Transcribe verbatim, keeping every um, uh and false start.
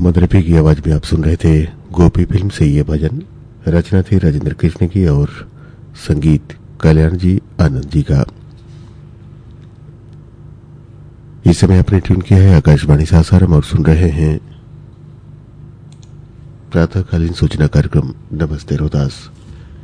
मोहम्मद रफी की आवाज में आप सुन रहे थे गोपी फिल्म से ये भजन। रचना थी राजेंद्र कृष्ण की और संगीत कल्याण जी आनंद जी का। इस समय आपने ट्यून किया है आकाशवाणी सासाराम और सुन रहे हैं प्रातःकालीन सूचना कार्यक्रम नमस्ते रोहतास।